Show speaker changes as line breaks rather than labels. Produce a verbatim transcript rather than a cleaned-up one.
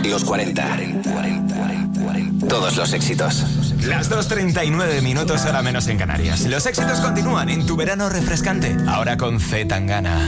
Los cuarenta. Todos los éxitos.
Las dos treinta y nueve minutos, hora menos en Canarias. Los éxitos continúan en tu verano refrescante. Ahora con C. Tangana.